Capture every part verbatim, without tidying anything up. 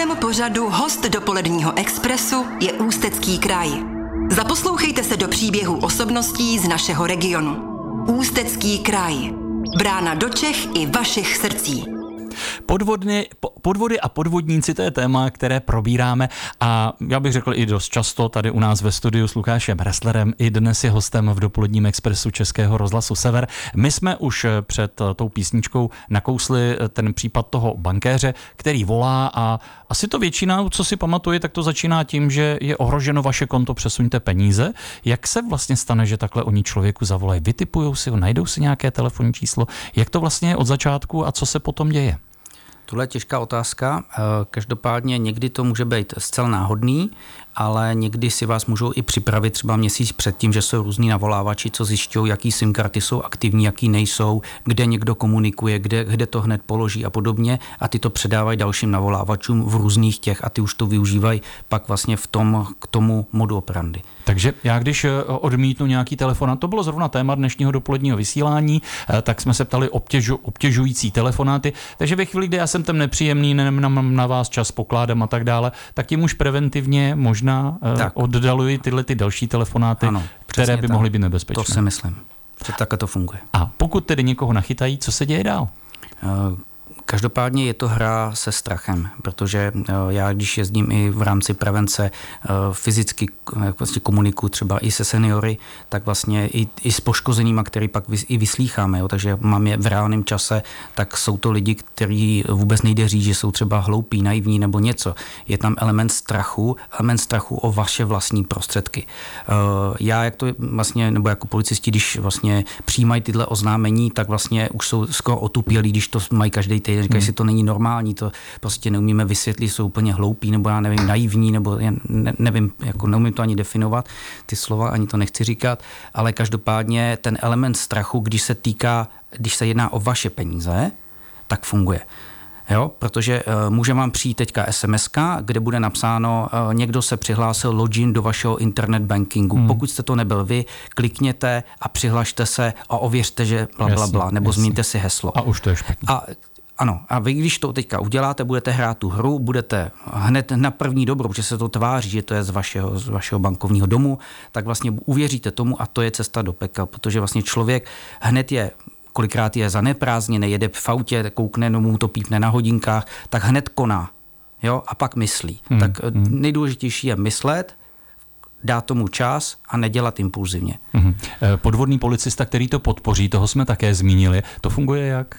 Sponzorem pořadu Host dopoledního Expressu je Ústecký kraj. Zaposlouchejte se do příběhů osobností z našeho regionu. Ústecký kraj. Brána do Čech i vašich srdcí. Podvodny, podvody a podvodníci, to je téma, které probíráme a já bych řekl i dost často tady u nás ve studiu s Lukášem Resslerem. I dnes je hostem v dopoledním Expressu Českého rozhlasu Sever. My jsme už před tou písničkou nakousli ten případ toho bankéře, který volá a asi to většina, co si pamatuje, tak to začíná tím, že je ohroženo vaše konto, přesuňte peníze. Jak se vlastně stane, že takhle oni člověku zavolají? Vytipujou si ho, najdou si nějaké telefonní číslo? Jak to vlastně je od začátku a co se potom děje? Tohle je těžká otázka. Každopádně někdy to může být zcela náhodný, ale někdy si vás můžou i připravit třeba měsíc předtím, že jsou různý navolávači, co zjišťují, jaký SIM karty jsou aktivní, jaký nejsou, kde někdo komunikuje, kde, kde to hned položí a podobně a ty to předávají dalším navolávačům v různých těch a ty už to využívají pak vlastně v tom, k tomu modu operandy. Takže já když odmítnu nějaký telefonát, to bylo zrovna téma dnešního dopoledního vysílání, tak jsme se ptali obtěžu, obtěžující telefonáty, takže ve chvíli, kdy já jsem tam nepříjemný, nemám na vás čas, pokládám a tak dále, tak tím už preventivně možná tak oddaluji tyhle ty další telefonáty, ano, které by tak mohly být nebezpečné. To si myslím, že takhle to funguje. A pokud tedy někoho nachytají, co se děje dál? Uh, Každopádně je to hra se strachem, protože já, když jezdím i v rámci prevence fyzicky vlastně komunikuju třeba i se seniory, tak vlastně i, i s poškozenýma, který pak vys, i vyslýcháme, jo, takže mám je v reálném čase, tak jsou to lidi, kteří vůbec nejde říct, že jsou třeba hloupí, naivní nebo něco. Je tam element strachu, element strachu o vaše vlastní prostředky. Já, jak to vlastně, nebo jako policisti, když vlastně přijímají tyhle oznámení, tak vlastně už jsou skoro otupělí, když to mají každý týden. Říkají, hmm. si to není normální, to prostě neumíme vysvětlit, jsou úplně hloupí, nebo já nevím, naivní, nebo já ne, nevím, jako neumím to ani definovat, ty slova, ani to nechci říkat, ale každopádně ten element strachu, když se týká, když se jedná o vaše peníze, tak funguje. Jo, protože uh, může vám přijít teďka es em eska, kde bude napsáno, uh, někdo se přihlásil login do vašeho internet bankingu. Hmm. Pokud jste to nebyl vy, klikněte a přihlašte se a ověřte, že bla, bla, bla, nebo jasný. Změňte si heslo. A už to je špatně. A ano, a vy, když to teďka uděláte, budete hrát tu hru, budete hned na první dobrou, protože se to tváří, že to je z vašeho, z vašeho bankovního domu, tak vlastně uvěříte tomu a to je cesta do pekel, protože vlastně člověk hned je, kolikrát je zaneprázdněný, jede v autě, koukne, no mu to pípne na hodinkách, tak hned koná, jo, a pak myslí. Hmm, tak hmm. nejdůležitější je myslet, dát tomu čas a nedělat impulzivně. Hmm. Podvodný policista, který to podpoří, toho jsme také zmínili, to funguje jak?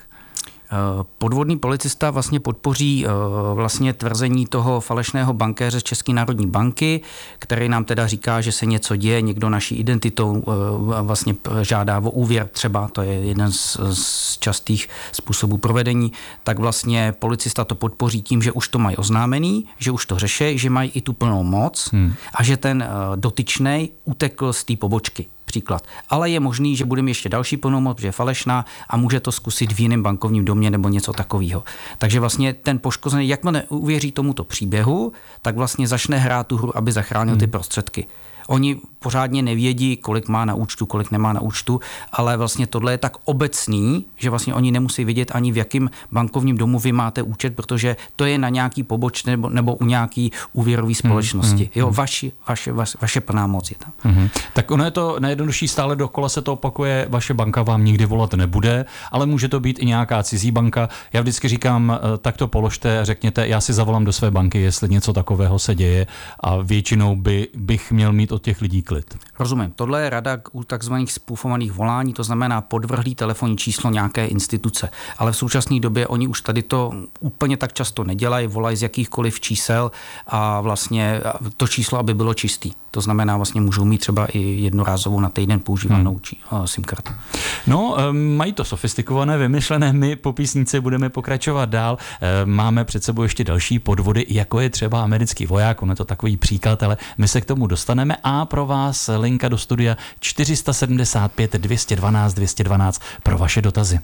Podvodný policista vlastně podpoří vlastně tvrzení toho falešného bankéře z České národní banky, který nám teda říká, že se něco děje, někdo naší identitou vlastně žádá o úvěr třeba, to je jeden z, z častých způsobů provedení, tak vlastně policista to podpoří tím, že už to mají oznámený, že už to řeší, že mají i tu plnou moc hmm. a že ten dotyčnej utekl z té pobočky. Příklad. Ale je možný, že bude mít ještě další plnou moc, že je falešná a může to zkusit v jiném bankovním domě nebo něco takového. Takže vlastně ten poškozený, jakmile uvěří tomuto příběhu, tak vlastně začne hrát tu hru, aby zachránil hmm. ty prostředky. Oni pořádně nevědí, kolik má na účtu, kolik nemá na účtu, ale vlastně tohle je tak obecný, že vlastně oni nemusí vědět ani v jakém bankovním domu vy máte účet, protože to je na nějaký pobočce nebo, nebo u nějaký úvěrové společnosti. Jo, vaši, vaše, vaše, vaše plná moc je tam. Mm-hmm. Tak ono je to nejjednodušší, stále dokola se to opakuje, vaše banka vám nikdy volat nebude, ale může to být i nějaká cizí banka. Já vždycky říkám, tak to položte, řekněte, já si zavolám do své banky, jestli něco takového se děje a většinou by, bych měl mít od těch lidí klid. Rozumím. Tohle je rada u takzvaných spůfovaných volání, to znamená podvrhlý telefonní číslo nějaké instituce. Ale v současné době oni už tady to úplně tak často nedělají, volají z jakýchkoliv čísel a vlastně to číslo, aby bylo čistý. To znamená, vlastně můžou mít třeba i jednorázovou na týden používanou hmm. SIM kartu. No, mají to sofistikované, vymyšlené, my po písnici budeme pokračovat dál. Máme před sebou ještě další podvody, jako je třeba americký voják, on je to takový příklad, ale my se k tomu dostaneme a pro vás linka do studia čtyři sedmdesát pět dvě stě dvanáct dvě stě dvanáct pro vaše dotazy.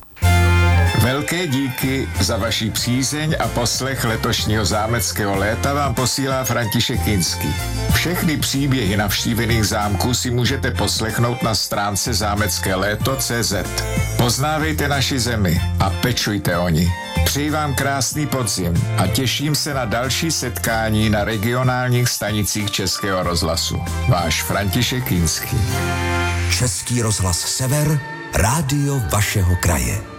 Velké díky za vaši přízeň a poslech letošního zámeckého léta vám posílá František Kinský. Všechny příběhy navštívených zámků si můžete poslechnout na stránce zámecké léto tečka cé zet. Poznávejte naši zemi a pečujte o ní. Přeji vám krásný podzim a těším se na další setkání na regionálních stanicích Českého rozhlasu. Váš František Kinský. Český rozhlas Sever, rádio vašeho kraje.